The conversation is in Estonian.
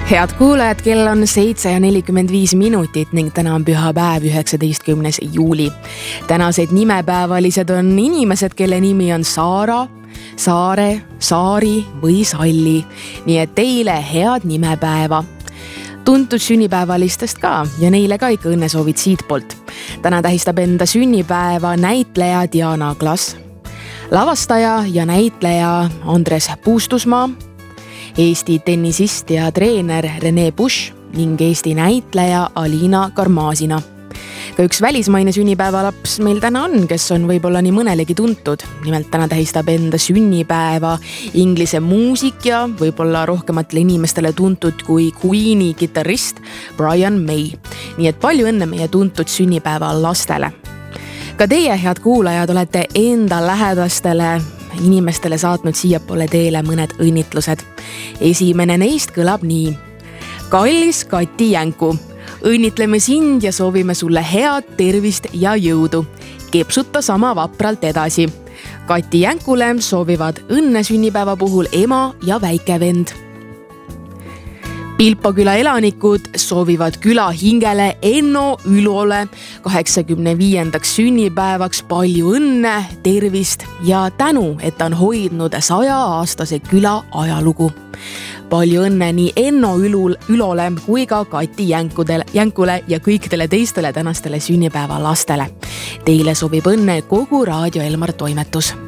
Head kuulajad, kell on 7:45 ning täna on pühapäev, 19. juuli. Tänased nimepäevalised on inimesed, kelle nimi on Saara, Saare, Saari või Salli. Nii et teile head nimepäeva. Tuntud sünnipäevalistest ka ja neile ka ikka õnnesoovid siitpoolt. Täna tähistab enda sünnipäeva näitleja Diana Klas, lavastaja ja näitleja Andres Puustusmaa, Eesti tennisist ja treener Rene Busch ning Eesti näitleja Alina Karmasina. Ka üks välismaine sünnipäevalaps meil täna on, kes on võib-olla nii mõnelegi tuntud. Nimelt täna tähistab enda sünnipäeva inglise muusik ja võib-olla rohkematele inimestele tuntud kui Queen'i kitarrist Brian May. Nii et palju õnne meie tuntud sünnipäeva lastele. Ka teie, head kuulajad, olete enda lähedastele inimestele saatnud siiapoole teele mõned õnnitlused. Esimene neist kõlab nii. Kallis Kati Jänku, õnnitleme sind ja soovime sulle head tervist ja jõudu. Kepsuta sama vapralt edasi. Kati Jänkule soovivad õnne sünnipäeva puhul ema ja väikevend. Pilpo küla elanikud soovivad küla hingele Enno Ülole 85. sünnipäevaks palju õnne, tervist ja tänu, et ta on hoidnud 100-aastase küla ajalugu. Palju õnne nii Enno Ülole kui ka Kati Jänkule ja kõikidele teistele tänastele sünnipäeva lastele. Teile soovib õnne kogu Raadio Elmar toimetus.